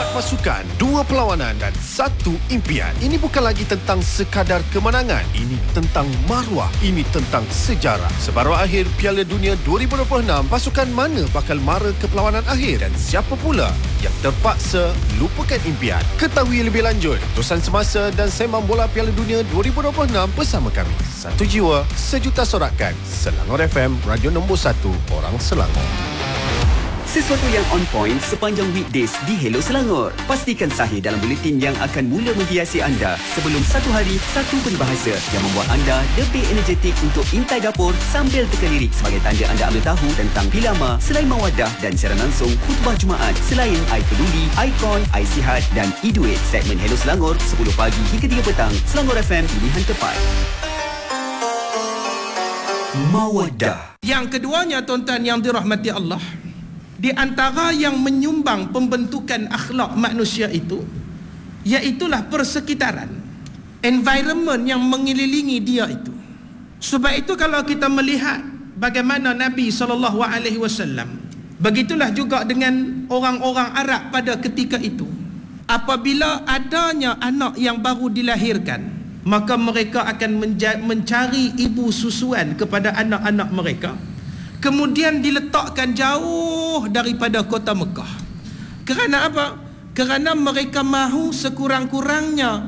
pasukan, 2 perlawanan dan 1 impian. Ini bukan lagi tentang sekadar kemenangan. Ini tentang maruah. Ini tentang sejarah. Separuh akhir Piala Dunia 2026, pasukan mana bakal mara ke perlawanan akhir dan siapa pula yang terpaksa lupakan impian? Ketahui lebih lanjut keputusan semasa dan sembang bola Piala Dunia 2026 bersama kami. Satu jiwa, sejuta sorakan. Selangor FM, radio nombor 1 orang Selangor. Sesuatu yang on point sepanjang weekdays di Hello Selangor. Pastikan sahih dalam buletin yang akan mula menghiasi anda sebelum satu hari, satu peribahasa yang membuat anda lebih energetik untuk intai dapur sambil teka lirik sebagai tanda anda ambil tahu tentang Bilama, Selain Mawadah dan siaran langsung khutbah Jumaat selain I Peduli, Icon, I Sihat dan iDuit. Segmen Hello Selangor 10 pagi hingga 3 petang. Selangor FM, pilihan tepat. Mawadah. Yang keduanya, tuan-tuan yang dirahmati Allah, di antara yang menyumbang pembentukan akhlak manusia itu, iaitulah persekitaran, environment yang mengelilingi dia itu. Sebab itu kalau kita melihat bagaimana Nabi SAW, begitulah juga dengan orang-orang Arab pada ketika itu. Apabila adanya anak yang baru dilahirkan, maka mereka akan mencari ibu susuan kepada anak-anak mereka, kemudian diletakkan jauh daripada kota Mekah. Kerana apa? Kerana mereka mahu sekurang-kurangnya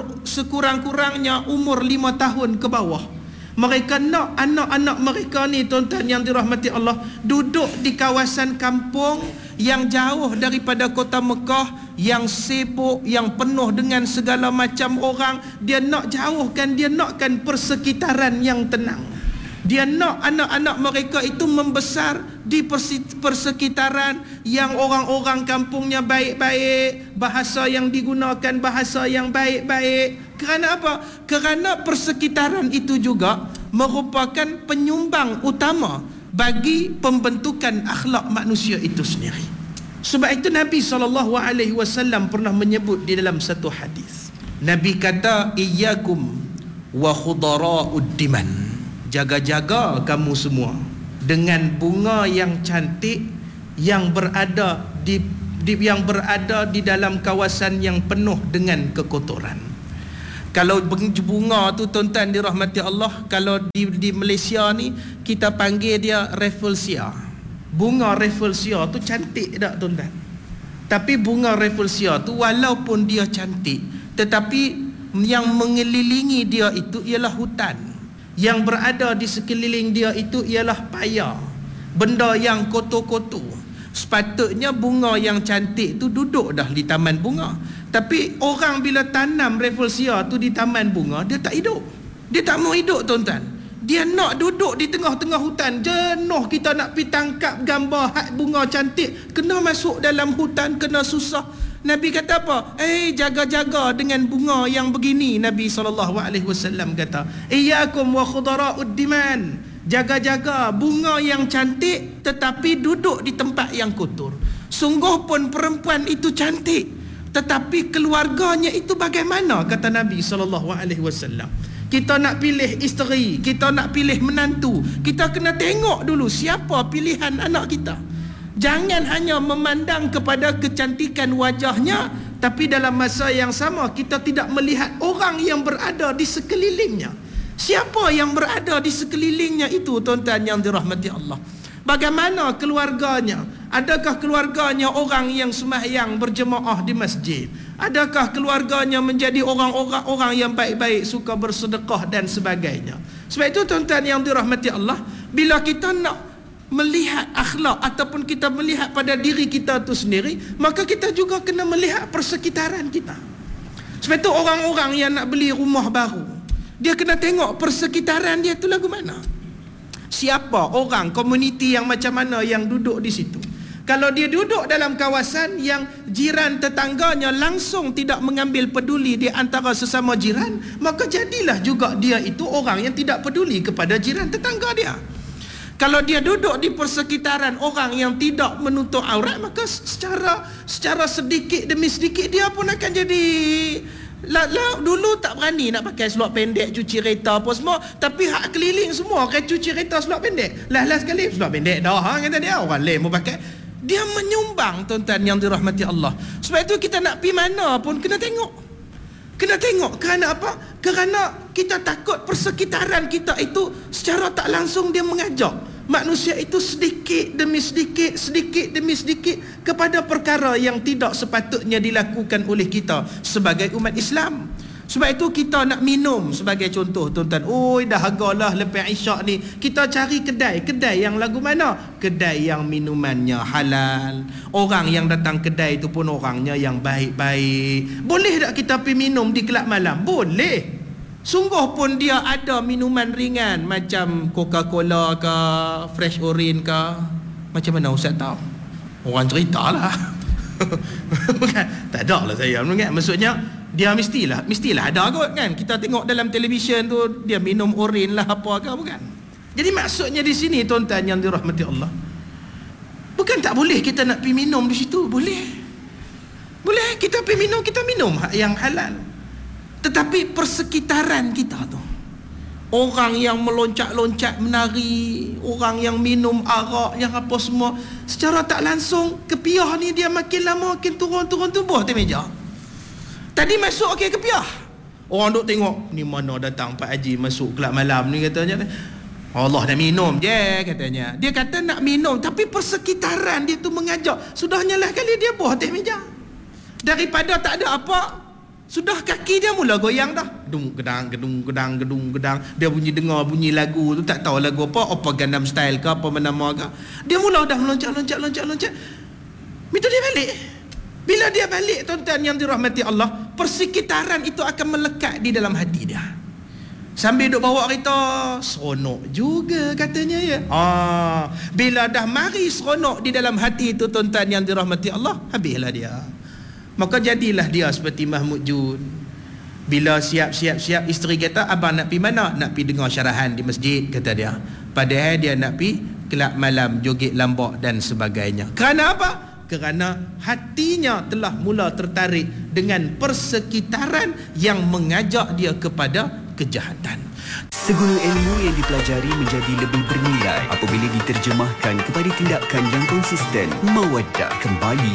umur 5 tahun ke bawah. Mereka nak anak-anak mereka ni, tuan-tuan yang dirahmati Allah, duduk di kawasan kampung yang jauh daripada kota Mekah, yang sibuk, yang penuh dengan segala macam orang. Dia nak jauhkan, dia nakkan persekitaran yang tenang. Dia nak anak-anak mereka itu membesar di persekitaran yang orang-orang kampungnya baik-baik, bahasa yang digunakan bahasa yang baik-baik. Kerana apa? Kerana persekitaran itu juga merupakan penyumbang utama bagi pembentukan akhlak manusia itu sendiri. Sebab itu Nabi SAW pernah menyebut di dalam satu hadis. Nabi kata, "Iyyakum wa khudara'ud diman." Jaga-jaga kamu semua dengan bunga yang cantik yang berada di dalam kawasan yang penuh dengan kekotoran. Kalau bunga tu, tuan-tuan dirahmati Allah, kalau di Malaysia ni kita panggil dia Rafflesia. Bunga Rafflesia tu cantik tak, tuan-tuan? Tapi bunga Rafflesia tu walaupun dia cantik, tetapi yang mengelilingi dia itu ialah hutan. Yang berada di sekeliling dia itu ialah paya, benda yang kotor-kotor. Sepatutnya bunga yang cantik tu duduk dah di taman bunga. Tapi orang bila tanam Rafflesia tu di taman bunga, dia tak hidup. Dia tak mau hidup, tuan-tuan. Dia nak duduk di tengah-tengah hutan. Jenuh kita nak pergi tangkap gambar hak bunga cantik, kena masuk dalam hutan, kena susah. Nabi kata apa? Jaga-jaga dengan bunga yang begini. Nabi SAW kata, "Iyyakum wa khudara'ud diman." Jaga-jaga bunga yang cantik tetapi duduk di tempat yang kotor. Sungguh pun perempuan itu cantik, tetapi keluarganya itu bagaimana? Kata Nabi SAW. Kita nak pilih isteri, kita nak pilih menantu, kita kena tengok dulu siapa pilihan anak kita. Jangan hanya memandang kepada kecantikan wajahnya, tapi dalam masa yang sama kita tidak melihat orang yang berada di sekelilingnya. Siapa yang berada di sekelilingnya itu, tuan-tuan yang dirahmati Allah? Bagaimana keluarganya? Adakah keluarganya orang yang sembahyang berjemaah di masjid? Adakah keluarganya menjadi orang-orang yang baik-baik, suka bersedekah dan sebagainya? Sebab itu, tuan-tuan yang dirahmati Allah, bila kita nak melihat akhlak ataupun kita melihat pada diri kita tu sendiri, maka kita juga kena melihat persekitaran kita. Sebab itu orang-orang yang nak beli rumah baru, dia kena tengok persekitaran dia tu lagu mana. Siapa orang, komuniti yang macam mana yang duduk di situ. Kalau dia duduk dalam kawasan yang jiran tetangganya langsung tidak mengambil peduli di antara sesama jiran, maka jadilah juga dia itu orang yang tidak peduli kepada jiran tetangga dia. Kalau dia duduk di persekitaran orang yang tidak menutup aurat, maka secara sedikit demi sedikit dia pun akan jadi dulu tak berani nak pakai seluar pendek, cuci kereta apa semua, tapi hak keliling semua kan cuci kereta seluar pendek. Lah sekali seluar pendek dah kata dia, orang lain mau pakai. dia menyumbang, tuan-tuan yang dirahmati Allah. Sebab itu kita nak pergi mana pun kena tengok. Kena tengok. Kerana apa? Kerana kita takut persekitaran kita itu secara tak langsung dia mengajak manusia itu sedikit demi sedikit, sedikit demi sedikit kepada perkara yang tidak sepatutnya dilakukan oleh kita sebagai umat Islam. Sebab itu kita nak minum sebagai contoh, tuan-tuan. Dah agalah lepas Isyak ni kita cari kedai yang lagu mana? Kedai yang minumannya halal. Orang yang datang kedai itu pun orangnya yang baik-baik. Boleh tak kita pergi minum di kelab malam? Boleh. Sungguh pun dia ada minuman ringan macam Coca-Cola ke, Fresh Orange ke. Macam mana Ustaz tahu? Orang cerita lah. Bukan, tak ada lah saya kan. Maksudnya dia mestilah ada kot kan. Kita tengok dalam televisyen tu dia minum orange lah apa ke, bukan? Jadi maksudnya di sini, tuan-tuan yang dirahmati Allah, bukan tak boleh kita nak pergi minum di situ. Boleh kita pergi minum, kita minum yang halal. Tetapi persekitaran kita tu, orang yang meloncat-loncat menari, orang yang minum arak, yang apa semua, secara tak langsung kepiah ni dia makin lama makin turun tubuh atas meja. Tadi masuk okey kepiah. Orang duk tengok, ni mana datang Pak Haji masuk kelab malam ni katanya. Allah dah minum je katanya. Dia kata nak minum, tapi persekitaran dia tu mengajak. Sudahnya lah kali dia buah atas meja. Daripada tak ada apa, sudah kaki dia mula goyang dah. Gedung gedang. Dia dengar bunyi lagu tu, tak tahu lagu apa Gangnam Style ke apa nama ke. Dia mula dah meloncat. Minta dia balik. Bila dia balik, tuan-tuan yang dirahmati Allah, persekitaran itu akan melekat di dalam hati dia. Sambil duk bawa kereta, seronok juga katanya ya. Bila dah mari seronok di dalam hati itu, tuan-tuan yang dirahmati Allah, habislah dia. Maka jadilah dia seperti Mahmud Jun. Bila siap isteri kata, abang nak pergi mana? Nak pergi dengar syarahan di masjid, kata dia. Padahal dia nak pergi kelab malam, joget lambak dan sebagainya. Kerana apa? Kerana hatinya telah mula tertarik dengan persekitaran yang mengajak dia kepada kejahatan. Segala ilmu yang dipelajari menjadi lebih bernilai apabila diterjemahkan kepada tindakan yang konsisten. Mawaddah kembali